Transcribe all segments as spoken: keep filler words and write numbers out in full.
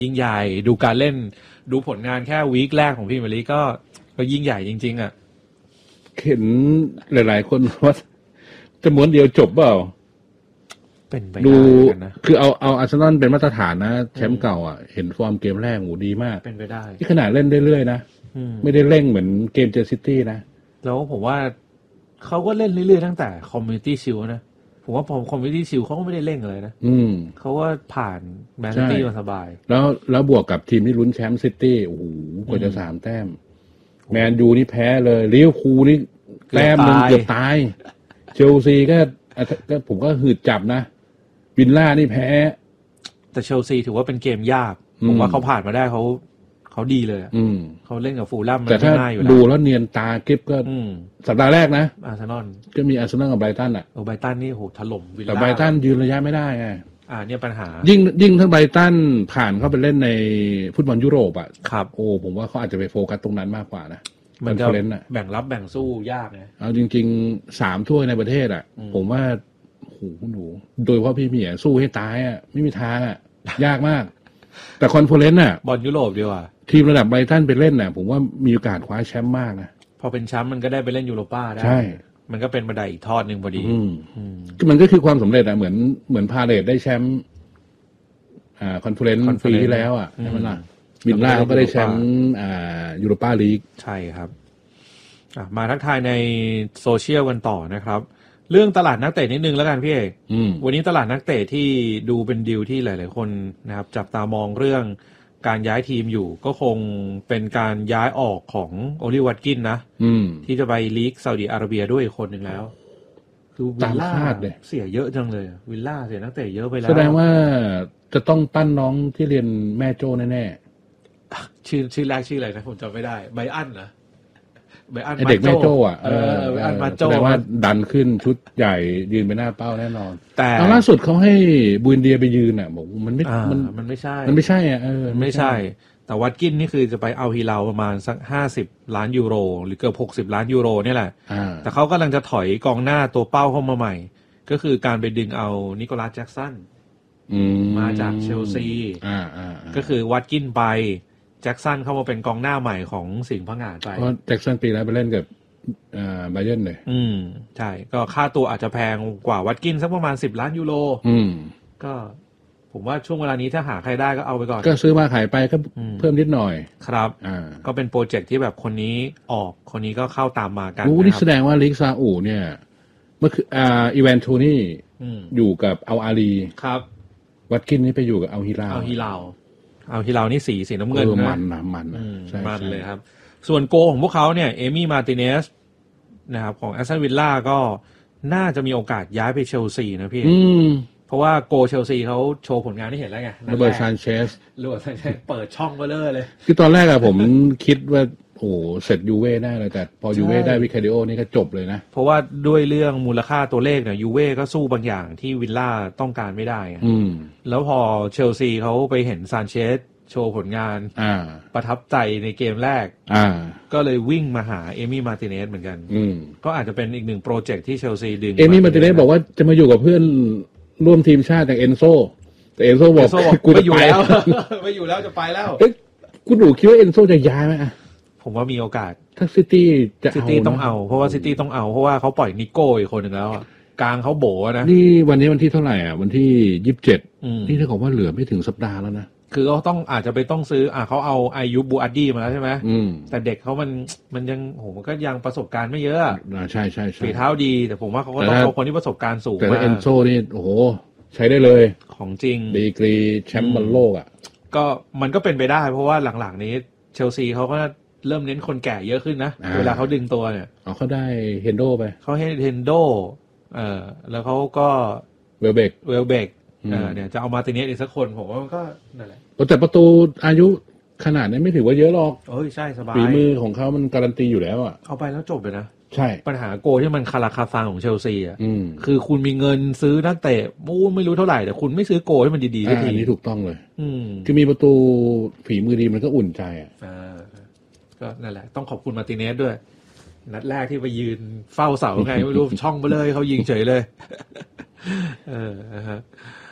ยิ่งใหญ่ดูการเล่นดูผลงานแค่วีคแรกของพี่มาลีก็ก็ยิ่งใหญ่จริงๆอ่ะเห็นหลายๆคนว่าจะม้วนเดียวจบเปล่าเป็นไปดูได้กันนะคือเอาเอาอาร์เซนอลเป็นมาตรฐานนะแชมป์เก่าอ่ะเห็นฟอร์มเกมแรกโหดีมากเป็นไปได้ที่ขนาดเล่นเรื่อยๆนะไม่ได้เร่งเหมือนเกมเจอซิตี้นะแล้วผมว่าเขาก็เล่นเรื่อยๆตั้งแต่คอมมูนิตี้ชิลนะผมว่าพอคอมมูนิตี้ชิลเขาก็ไม่ได้เร่งเลยนะเขาก็ผ่านแมนซิตี้มาสบายแล้วแล้วบวกกับทีมที่ลุ้นแชมป์ซิตี้โอ้โหกว่าจะสามแต้มแมนยูนี่แพ้เลยลิเวอร์พูลนี่แต้มนึงเกือบตายเชลซีก็ก็ผมก็หืดจับนะวิลล่านี่แพ้แต่เชลซีถือว่าเป็นเกมยากผมว่าเขาผ่านมาได้เขาเขาดีเลยเขาเล่นกับฟูลแลมมันไม่ง่ายอยู่แล้วดูแล้วเนียนตาเก็บก็สัปดาห์แรกนะอาร์เซนอลก็มีอาร์เซนอลกับไบรตันอ่ะโอ้ไบรตันนี่โหถล่มวิลล่าแต่ไบรตันยืนระยะไม่ได้ไงอ่าเนี่ยปัญหายิ่งยิ่งถ้าไบรตันผ่านเข้าไปเล่นในฟุตบอลยุโรปอ่ะครับโอ้ผมว่าเขาอาจจะไปโฟกัสตรงนั้นมากกว่านะมันจะแบ่งรับแบ่งสู้ยากไงเอาจริงๆสามถ้วยในประเทศอ่ะผมว่าโอ้โหหนูโดยเฉพาะพี่เมียสู้ให้ตายอ่ะไม่มีทางอ่ะยากมากแต่คอนเฟอเรนซ์อ่ะบอลยุโรปดีกว่าทีมระดับไบรตันไปเล่นน่ะผมว่ามีโอกาสคว้าแชมป์มากนะพอเป็นแชมป์มันก็ได้ไปเล่นยูโรป้าได้ใช่มันก็เป็นบันไดอีกทอดหนึ่งพอดีมันก็คือความสำเร็จอ่ะเหมือนเหมือนพาเลทได้แชมป์อ่าคอนเฟอเรนซ์ปีที่แล้วอ่ะใช่ไหมล่ะวิลล่าก็ได้แชมป์อ่ายูโรป้าลีกใช่ครับมาทักทายในโซเชียลกันต่อนะครับเรื่องตลาดนักเตะนิดนึงแล้วกันพี่เอกวันนี้ตลาดนักเตะที่ดูเป็นดีลที่หลายๆคนนะครับจับตามองเรื่องการย้ายทีมอยู่ก็คงเป็นการย้ายออกของโอลิวัตกินนะที่จะไปลีกซาอุดิอาระเบียด้วยคนหนึ่งแล้วคือวิลล่าเสียเยอะจังเลยวิลล่าเสียนักเตะเยอะไปแล้วแสดงว่าจะต้องปั้นน้องที่เรียนแม่โจ้แน่ๆชื่อชื่อแรกชื่ออะไรนะผมจำไม่ได้ไบอันเหรอไเด็กแม่โจ้อ่ะเออไบอันมาโจ้แปลว่าดันขึ้นชุดใหญ่ยืนไปหน้าเป้าแน่นอนแต่ล่าสุดเขาให้บูนเดียไปยืนอ่ะบอกมันไม่มันมันไม่ใช่มันไม่ใช่อ่ะเออไม่ใช่แต่วัตกินนี่คือจะไปเอาฮิลาประมาณสักห้าสิบล้านยูโรหรือเกือบหกสิบล้านยูโรนี่แหละแต่เขากำลังจะถอยกองหน้าตัวเป้าเข้ามาใหม่ก็คือการไปดึงเอานิโคลัสแจ็คสันมาจากเชลซีก็คือวัตกินไปแจ็คสันเข้ามาเป็นกองหน้าใหม่ของสิงห์พงาไปเพราะแจ็คสันปีแล้วไปเล่นกับอ่าไบเยิร์นเลยอืมใช่ก็ค่าตัวอาจจะแพงกว่าวัตกินสักประมาณสิบล้านยูโรอืมก็ผมว่าช่วงเวลานี้ถ้าหาใครได้ก็เอาไปก่อนก็ซื้อมาขายไปก็เพิ่มนิดหน่อยครับอ่าก็เป็นโปรเจกต์ที่แบบคนนี้ออกคนนี้ก็เข้าตามมากันนะครับนี่แสดงว่าลีกซาอุเนี่ยเมื่อคืออ่าอีเวนทูนี่อยู่กับอัลอาลีครับวัตกินนี่ไปอยู่กับอัลฮิลาลอัลฮิลาลอัลฮิลาลนี่สีสีน้ำเงินนะมันนะมันนะมันเลยครับส่วนโกของพวกเขาเนี่ยเอมี่มาร์ติเนสนะครับของแอสตันวิลล่าก็น่าจะมีโอกาสย้ายไปเชลซีนะพี่เพราะว่าโกเชลซีเขาโชว์ผลงานที่เห็นแล้วไงโรเบิร์ตซานเชสโรเบิร์ตซานเชสเปิดช่องเบลเลอร์เลยคือตอนแรกอะผมคิดว่าโอ้เสร็จยูเว่แน่เลยแต่พอยูเว่ได้วิคาดิโอนี่ก็จบเลยนะเพราะว่าด้วยเรื่องมูลค่าตัวเลขเนี่ยยูเว่ก็สู้บางอย่างที่วิลล่าต้องการไม่ได้แล้วพอเชลซีเขาไปเห็นซานเชสโชว์ผลงานประทับใจในเกมแรกก็เลยวิ่งมาหาเอมี่มาร์ติเนสเหมือนกันก็อาจจะเป็นอีกหนึ่งโปรเจกต์ที่เชลซีดึงเอมี่มาร์ติเนสบอกว่าจะมาอยู่กับเพื่อนร่วมทีมชาติจากเอนโซแต่เอนโซบอกกูไม่อยู่แล้วไม่อยู่แล้วจะไปแล้วเอ๊ะกูดูคิดว่าเอนโซจะย้ายไหมอ่ะผมว่ามีโอกาสถ้าซิตี้จะซิตี้ต้องเอาเพราะว่าซิตี้ต้องเอาเพราะว่าเขาปล่อยนิโก้อีกคนหนึ่งแล้วกลางเขาโบนะนี่วันนี้วันที่เท่าไหร่อ่ะวันที่ยี่สิบเจ็ดนี่ถ้าบอกว่าเหลือไม่ถึงสัปดาห์แล้วนะคือเขาต้องอาจจะไปต้องซื้ออ่าเขาเอาอายุบูอัดดี้มาแล้วใช่ไหมแต่เด็กเขามันมันยังโหมันก็ยังประสบการณ์ไม่เยอะอ่าใช่ใช่ใช่ฝีเท้าดีแต่ผมว่าเขาก็ต้องเอาคนที่ประสบการณ์สูงแต่เอนโซนี่โอ้โหใช้ได้เลยของจริงดีกรีแชมป์บอลโลกอ่ะก็มันก็เป็นไปได้เพราะว่าหลังๆนี้เชลซีเขาก็เริ่มเน้นคนแก่เยอะขึ้นนะเวลาเขาดึงตัวเนี่ยเอาเขาได้เฮนโดไปเขาให้เฮนโดเออแล้วเขาก็เวลเบกเวลเบกเออเนี่ยจะเอามาร์ติเนสอีกสักคนผมว่ามันก็นั่นแหละแต่ประตูอายุขนาดนี้ไม่ถือว่าเยอะหรอกเอ้ยใช่สบายฝีมือของเขามันการันตีอยู่แล้วอ่ะเอาไปแล้วจบเลยนะใช่ปัญหาโกที่มันคาราคาซังของเชลซีอ่ะคือคุณมีเงินซื้อนักเตะมู้ไม่รู้เท่าไหร่แต่คุณไม่ซื้อโกให้มันดีๆสักทีอันนี้ถูกต้องเลยคือมีประตูฝีมือดีมันก็อุ่นใจอ่ะก็นั่นแหละต้องขอบคุณมาร์ติเนสด้วยนัดแรกที่ไปยืนเฝ้าเสาไงไม่รู้ช่องไปเลยเขายิงเฉยเลยเออฮะ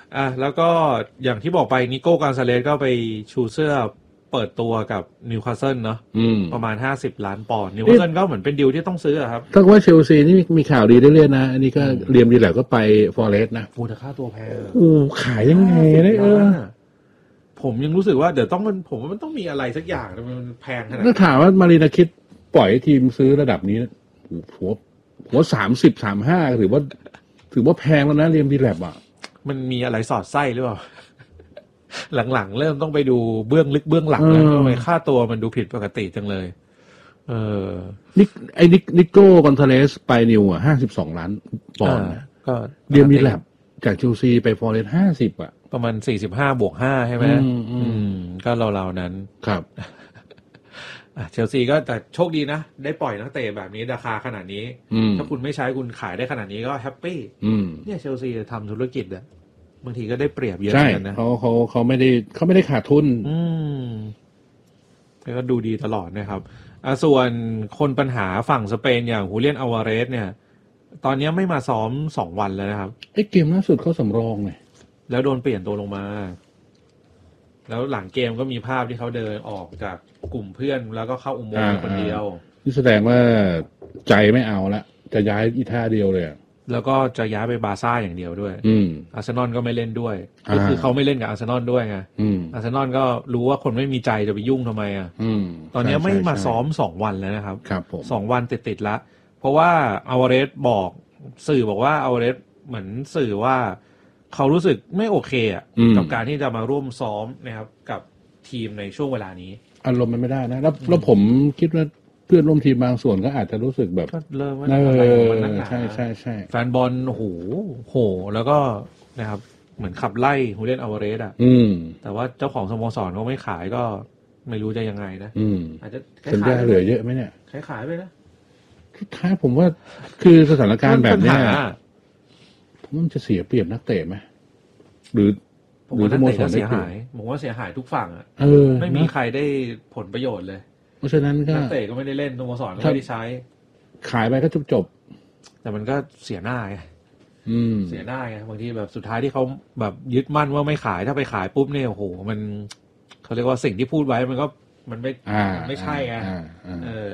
อ่ะแล้วก็อย่างที่บอกไปนิโก้กอนซาเลสก็ไปชูเสื้อเปิดตัวกับนิวคาสเซิลเนาะประมาณห้าสิบล้านปอนด์นิวคาสเซิลก็เหมือนเป็นดีลที่ต้องซื้อครับถ้าว่าเชลซีนี่มีข่าวดีเรื่อยๆนะอันนี้ก็เรียมดีแหละก็ไปฟอเรสต์นะโอ้แต่ค่าตัวแพงโอ้ขายยังไงเนี่ยเออผมยังรู้สึกว่าเดี๋ยวต้องมันผมว่ามันต้องมีอะไรสักอย่างมันแพงขนาดถ้าถามว่ามารีนาคิดปล่อยให้ทีมซื้อระดับนี้หัวหัวสามสิบสามห้าถือว่าถือว่าแพงแล้วนะเรียมดีแลบอ่ะมันมีอะไรสอดไส้หรือเปล่าหลังๆเริ่มต้องไปดูเบื้องลึกเบื้องหลังแล้วทำไมค่าตัวมันดูผิดปกติจังเลยเออนิกไอ้นิกนิโก้กอนซาเลสไปนิวอ่ะห้าสิบสองล้านปอนด์ก็เรียมดีแลบจากเชลซีไปฟอเรสต์ห้าสิบอ่ะประมาณสี่สิบห้าบวกห้าใช่ไหมอืมก็ราวๆนั้นครับเชลซีก็แต่โชคดีนะได้ปล่อยนักเตะแบบนี้ราคาขนาดนี้ถ้าคุณไม่ใช้คุณขายได้ขนาดนี้ก็แฮปปี้เนี่ยเชลซีทำธุรกิจอะบางทีก็ได้เปรียบเยอะเหมือนกันนะเขาเขาเขาไม่ได้เขาไม่ได้ขาดทุนอืมก็ดูดีตลอดนะครับอ่ะส่วนคนปัญหาฝั่งสเปนอย่างฮูเลียนอัลวาเรสเนี่ยตอนนี้ไม่มาซ้อมสองวันแล้วนะครับไอ้เกมล่าสุดเขาสำรองไงแล้วโดนเปลี่ยนตัวลงมาแล้วหลังเกมก็มีภาพที่เขาเดินออกจากกลุ่มเพื่อนแล้วก็เข้าอุโมงค์คนเดียวนี่แสดงว่าใจไม่เอาละจะย้ายอีท่าเดียวเลยแล้วก็จะย้ายไปบาร์ซ่าอย่างเดียวด้วยอาร์เซนอลก็ไม่เล่นด้วยก็คือเขาไม่เล่นกับอาร์เซนอลด้วยไงอาร์เซนอลก็รู้ว่าคนไม่มีใจจะไปยุ่งทำไมอ่ะตอนนี้ไม่มาซ้อมสองวันแล้วนะครับสองวันติดๆละเพราะว่าอัลวาเรสบอกสื่อบอกว่าอัลวาเรสเหมือนสื่อว่าเขารู้สึกไม่โอเคอ่ะกับการที่จะมาร่วมซ้อมนะครับกับทีมในช่วงเวลานี้อารมณ์มันไม่ได้นะแล้วแล้วผมคิดว่าเพื่อนร่วมทีมบางส่วนก็อาจจะรู้สึกแบบเริ่มว่าอะไรมันนักหนาใช่ใช่ใช่แฟนบอลโหโหแล้วก็นะครับเหมือนขับไล่ฮูเลียนอัลวาเรสอ่ะแต่ว่าเจ้าของสโมสรเขาไม่ขายก็ไม่รู้จะยังไงนะอาจจะสัญญาเหลือเยอะไหมเนี่ยขายขายไปนะสุดท้ายผมว่าคือสถานการณ์แบบนี้ผมว่ามันจะเสียเปรียบนักเตะไหมหรือผมว่านักเตะก็เสียหายผมว่าเสียหายทุกฝั่งอ่ะไม่มีใครได้ผลประโยชน์เลยเพราะฉะนั้นก็นักเตะก็ไม่ได้เล่นสโมสรก็ไม่ได้ใช้ขายไปก็จบจบแต่มันก็เสียหน้าไงเสียหน้าไงบางทีแบบสุดท้ายที่เขาแบบยึดมั่นว่าไม่ขายถ้าไปขายปุ๊บเนี่ยโอ้โหมันเขาเรียกว่าสิ่งที่พูดไว้มันก็มันไม่ไม่ใช่ไงเออ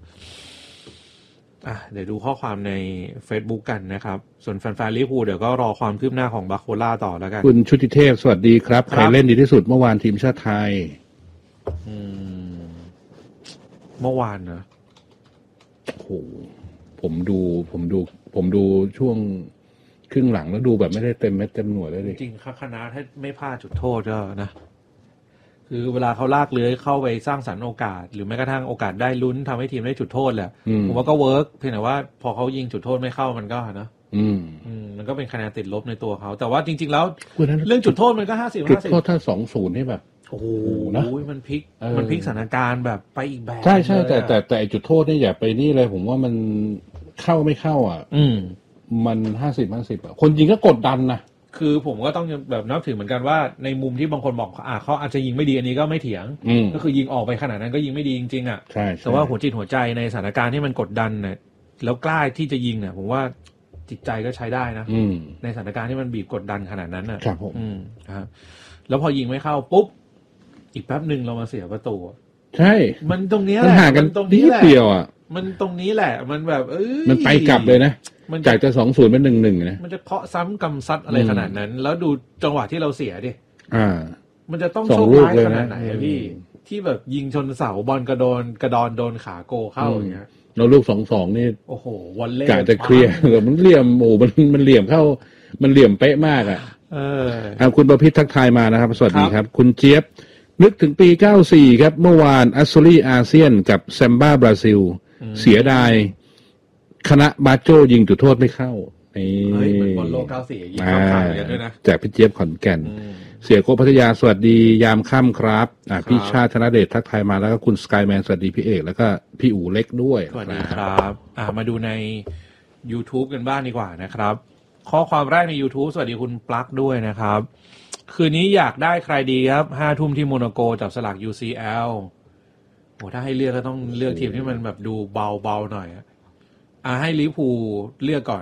อ่ะเดี๋ยวดูข้อความใน Facebook กันนะครับส่วนแฟนๆลิเวอร์พูลเดี๋ยวก็รอความคืบหน้าของบาโคล่าต่อแล้วกันคุณชุติเทพสวัสดีครับใครเล่นดีที่สุดเมื่อวานทีมชาติไทยอืมเมื่อวานนะโอ้โหผมดูผมดูผมดูช่วงครึ่งหลังแล้วดูแบบไม่ได้เต็มเม็ดเต็มหน่วยเลยจริงๆครับคณะถ้าไม่พลาดจุดโทษก็นะคือเวลาเขาลากเลื้อยเข้าไปสร้างสรรค์โอกาสหรือแม้กระทั่งโอกาสได้ลุ้นทำให้ทีมได้จุดโทษแหละผมว่าก็เวิร์กเพียงแต่ว่าพอเขายิงจุดโทษไม่เข้ามันก็นะอืมอืมมันก็เป็นคะแนนติดลบในตัวเขาแต่ว่าจริงๆแล้วเรื่องจุดโทษมันก็ห้าสิบจุดโทษถ้าสองศูนย์นี่แบบโอ้โหนะมันพลิกมันพลิกสถานการณ์แบบไปอีกแบบใช่ใช่แต่แต่แต่จุดโทษนี่อย่าไปนี่เลยผมว่ามันเข้าไม่เข้าอ่ะอืมมันห้าสิบห้าสิบอ่ะคนยิงก็กดดันนะคือผมก็ต้องแบบนับถือเหมือนกันว่าในมุมที่บางคนบอกอ่าเขาอาจจะยิงไม่ดีอันนี้ก็ไม่เถียงก็คือยิงออกไปขนาดนั้นก็ยิงไม่ดีจริงๆอ่ะใช่แต่ว่าหัวจิตหัวใจในสถานการณ์ที่มันกดดันเนี่ยแล้วกล้าที่จะยิงเนี่ยผมว่าจิตใจก็ใช้ได้นะในสถานการณ์ที่มันบีบกดดันขนาดนั้นอ่ะครับผมครับแล้วพอยิงไม่เข้าปุ๊บอีกแป๊บหนึ่งเรามาเสียประตูใช่มันตรงนี้แหละห่างกันตรงนี้แหละเดียวอ่ะมันตรงนี้แหละมันแบบเอ้ยมันไปกลับเลยนะจากจะสองศูนย์เป็นหนึ่งหนึ่งนะมันจะเคาะซ้ำกำซัดอะไรขนาดนั้นแล้วดูจังหวะที่เราเสียดิอ่ามันจะต้องโชคร้ายขนาดไหนพี่ที่แบบยิงชนเสาบอลกระโดนกระดอนโดนขาโกเข้าอย่างเงี้ยเราลูกสองสองนี่โอ้โหวอลเล่กะจะเคลียร์แต่มันเหลี่ยมโอ้มันมันเหลี่ยมเข้ามันเหลี่ยมเป๊ะมากอ่ะเอออ่าคุณประพิษทักทายมานะครับสวัสดีครับคุณเจี๊ยบนึกถึงปีเก้าสี่ครับเมื่อวานอัสโซลีอาเซียนกับแซมบ้าบราซิลเสียดายคณะบาโจยิงจุดโทษไม่เข้านี่เฮ้ยเหมือนบอลโลกเก้าสี่ยิงเข้าขาเลยด้วยนะจากพี่เจี๊ยบขอนแก่นเสียโกพัทยาสวัสดียามค่ำครับอ่าพี่ชาติธนเดชทักทายมาแล้วก็คุณสกายแมนสวัสดีพี่เอกแล้วก็พี่อู๋เล็กด้วยสวัสดีครับอ่ามาดูใน YouTube กันบ้างดีกว่านะครับข้อความแรกใน YouTube สวัสดีคุณปลั๊กด้วยนะครับคืนนี้อยากได้ใครดีครับห้าทุ่มที่โมนาโกจับสลาก ยู ซี แอล โหถ้าให้เลือกก็ต้องเลือกทีมที่มันแบบดูเบาๆหน่อยอ่ะให้ลิเวอร์พูลเลือกก่อน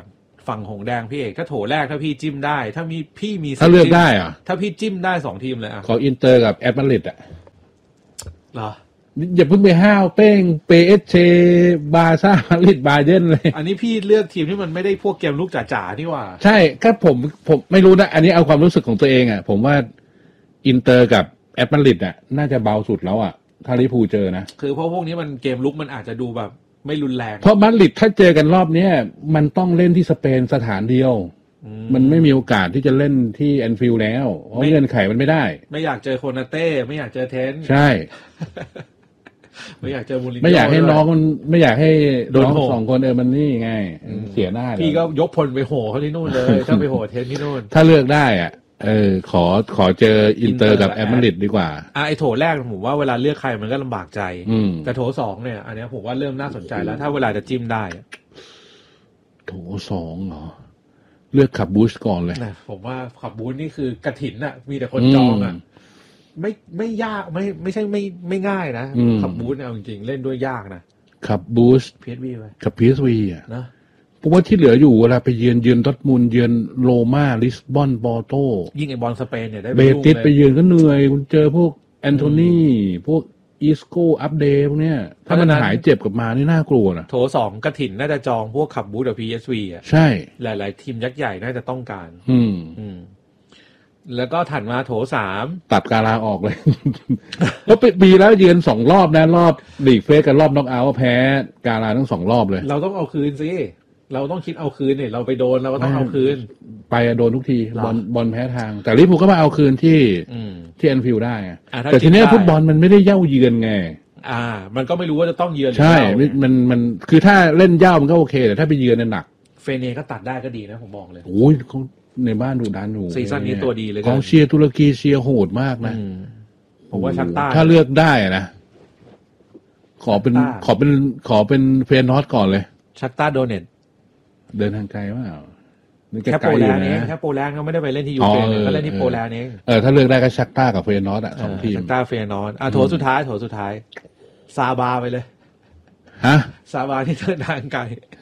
ฝั่งหงแดงพี่เอกถ้าโถแรกถ้าพี่จิ้มได้ถ้ามีพี่มีถ้าเลือกได้อ่ะถ้าพี่จิ้มได้สองทีมเลยอ่ะขออินเตอร์กับแอตมาดริดอ่ะเหรออย่าเพิ่งไปห้าวเป้งเปเอสเชบาซ่ามาดริดบาเยิร์นเลยอันนี้พี่เลือกทีมที่มันไม่ได้พวกเกมลุกจ๋าๆนี่ว่าใช่ก็ผมผมไม่รู้นะอันนี้เอาความรู้สึกของตัวเองอ่ะผมว่าอินเตอร์กับแอตมาดริดอ่ะน่าจะเบาสุดแล้วอ่ะถ้าลิเวอร์พูลเจอนะคือเพราะพวกนี้มันเกมลุกมันอาจจะดูแบบไม่รุนแรงเพราะมาดริดถ้าเจอกันรอบนี้มันต้องเล่นที่สเปนสถานเดียวมันไม่มีโอกาสที่จะเล่นที่แอนฟิลด์แล้วเพราะเงื่อนไขมันไม่ได้ไม่อยากเจอโคนาเต้ไม่อยากเจอเทนใช่ไม่อยากเจอมูรินโญ่ไม่อยากให้น้องมันไม่อยากให้น้องสองคนเออมันนี่ไงเสียหน้าพี่ก็ยกพลไปโหเขาที่นู่นเลยถ้าไปโหเทนที่นู่นถ้าเลือกได้อ่ะเออขอขอเจออินเตอร์กับแอตมาดริดดีกว่าอ่ะไอโถแรกผมว่าเวลาเลือกใครมันก็ลำบากใจแต่โถสองเนี่ยอันนี้ผมว่าเริ่มน่าสนใจแล้วถ้าเวลาจะจิ้มได้โถสองเหรอเลือกขับบูชก่อนเลยผมว่าขับบูชนี่คือกระถินอ่ะมีแต่คนจองอ่ะไม่ไม่ยากไม่ไม่ใช่ไม่ไม่ง่ายนะขับบูชเอาจริงๆเล่นด้วยยากนะขับบูชพีเอสวีไปกับพีเอสวีอ่ะนะเพราะว่าที่เหลืออยู่เวลาไปเยือนเยือนดอร์ทมุนด์เยือนโรม่าลิสบอนปอร์โตยิ่งไอบอลสเปนเนี่ยได้เบติสไปเยือนก็เหนื่อยคุณเจอพวกแอนโทนีพวกอีสโกอัปเดตพวกเนี้ยถ้ามันหายเจ็บกลับมานี่น่ากลัวนะโถสองกระถิ่นน่าจะจองพวกขับบูธกับพีเอสวีอ่ะใช่หลายๆทีมยักษ์ใหญ่น่าจะต้องการอืมอืมแล้วก็ถัดมาโถสามตัดกาลาออกเลยเพราะปีแล้วเยือนสองรอบนะรอบลีกเฟสกับรอบน็อกเอาท์แพ้กาลาทั้งสองรอบเลยเราต้องเอาคืนสิเราต้องคิดเอาคืนเนี่ยเราไปโดนเราก็ต้องเอาคืนไปโดนทุกทีบอลบอลแพ้ทางแต่ลิเวอร์พูลก็มาเอาคืนที่ที่แอนฟิลด์ได้แต่ทีนี้ฟุตบอลมันไม่ได้เย่าเยือนไงอ่ามันก็ไม่รู้ว่าจะต้องเยือนใช่มันมันคือถ้าเล่นเย่ามันก็โอเคแต่ถ้าไปเยือนเนี่ยหนักเฟเนก็ตัดได้ก็ดีนะผมบอกเลยโอ้ยเขาในบ้านดูดันอยู่ซีซั่นนี้ตัวดีเลยกองเชียร์ตุรกีเชียร์โหดมากนะผมว่าชักต้าถ้าเลือกได้นะขอเป็นขอเป็นขอเป็นเฟนนอตก่อนเลยชักต้าโดเนตเดินทางไกลว่าแค่โปแลนด์เองแค่โปแลนด์เขาไม่ได้ไปเล่นที่ยูเครนก็เล่นที่โปแลนด์เองเออถ้าเลือกได้ก็ชักต้ากับเฟนนอตอ่ะสองทีมชักต้าเฟนนอตอ่ะโถสุดท้ายโถสุดท้ายซาบาไปเลยฮะซาบาที่เดินทางไกล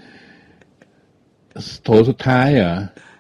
โถสุดท้ายเหรอ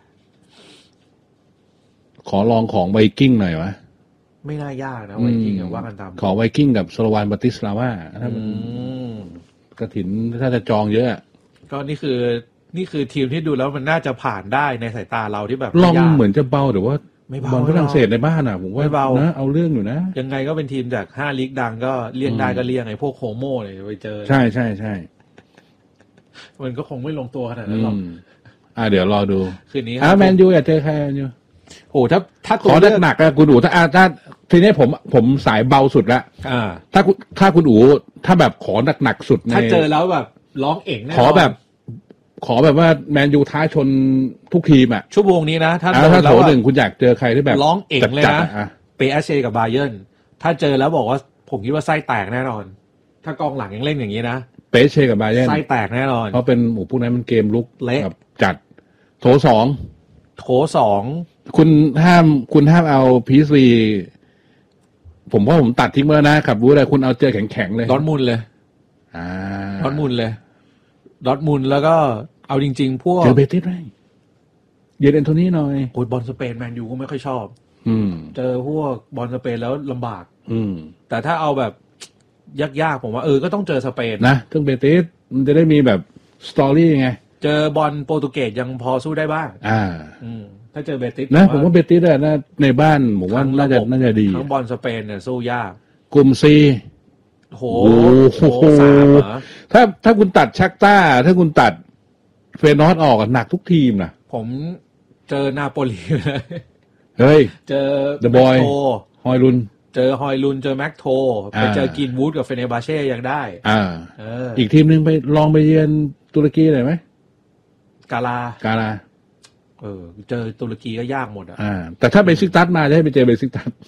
ขอลองของไวกิ้งหน่อยวะไม่น่ายากนะไวกิ้งกับว่ากันตามขอไวกิ้งกับโซโลวานบาติสลาว่าถ้ามันกระถินถ้าจะจองเยอะก็นี่คือนี่คือทีมที่ดูแล้วมันน่าจะผ่านได้ในสายตาเราที่แบบลองเหมือนจะเบาแต่ว่าบอลฝรั่งเศสในบ้านอ่ะผมว่านะเอาเรื่องอยู่นะยังไงก็เป็นทีมจากห้าลีกดังก็เลี่ยงได้ก็เลี่ยงไอ้พวกโคโม่เนี่ยไปเจอใช่ใช่ใช่มันก็คงไม่ลงตัวขนาดนั้นหรอกอ่าเดี๋ยวรอดูคืนนี้อ่าแมนยูอยากเจอใครแมนยูโอ้ถ้าถ้าขอหนักๆอะคุณอู๋ถ้าถ้าทีนี้ผมผมสายเบาสุดละอ่าถ้าถ้าคุณอู๋ถ้าแบบขอหนักๆสุดในถ้าเจอแล้วแบบร้องเอ๋งแน่ขอแบบขอแบบว่าแมนยูท้าชนทุกทีมอะชั่วโมงนี้นะถ้าถ้าโถหนึ่งคุณอยากเจอใครที่แบบร้องเอ๋งเลยนะเปเอสเชกับบาเยิร์นถ้าเจอแล้วบอกว่าผมคิดว่าไส้แตกแน่นอนถ้ากองหลังยังเล่นอย่างนี้นะเปเอสเชกับบาเยิร์นไส้แตกแน่นอนเพราะเป็นหมู่พวกนั้นมันเกมลุกแบบจัดโถสองโถสองคุณห้ามคุณห้ามเอาพีซีผมว่าผมตัดทิ้งเมื่อนะขับบูธเลยคุณเอาเจอแข็งๆเลยดอร์ทมุนด์เลยอ่าดอร์ทมุนด์เลยดอร์ทมุนด์แล้วก็เอาจริงๆพวกเจอเบติสได้เยนแอนโทนีหน่อยโอ้ยบอลสเปนแมนยูก็ไม่ค่อยชอบอืมเจอพวกบอลสเปนแล้วลำบากอืมแต่ถ้าเอาแบบยากๆผมว่าเออก็ต้องเจอสเปนนะต้องเบติสมันจะได้มีแบบสตอรี่ไงเจอบอลโปรตุเกสยังพอสู้ได้บ้างอ่าอืมถ้าเจอเบติสนะผมว่าเบติสอะในบ้านผมว่าน่าจะน่าจะดีทั้งบอลสเปนเนี่ยสู้ยากกลุ่มซีโหสามเหรอถ้าถ้าคุณตัดชักต้าถ้าคุณตัดเฟนอสออกหนักทุกทีมนะผมเจอนาโปลีเฮ้ยเจอเดอะบอยฮอยลุนเจอฮอยลุนเจอแม็กโทไปเจอกินวูดกับเฟเนบาเช่ยังได้อ่าอีกทีมนึงไปลองไปเยือนตุรกีหน่อยไหมกาลากาลาเออเจอตุรกีก็ยากหมดอ่ะอ่าแต่ถ้าเบซิกตัสมาจะให้ไปเจอเบซิกตัส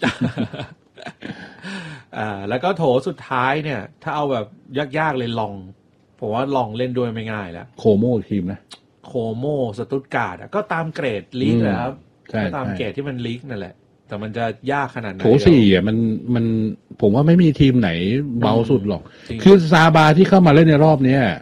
อ่าแล้วก็โถสุดท้ายเนี่ยถ้าเอาแบบยากๆเลยลองผมว่าลองเล่นด้วยไม่ง่ายแล้วโคโม่ทีมนะโคโม่สตุตการ์ดก็ตามเกรดลีกแหละครับก็ตามเกรดที่มันลีกนั่นแหละแต่มันจะยากขนาดไหนโถสี่อ่ะมันมันผมว่าไม่มีทีมไหนเบาสุดหรอกคือซาบาที่เข้ามาเล่นในรอบนี้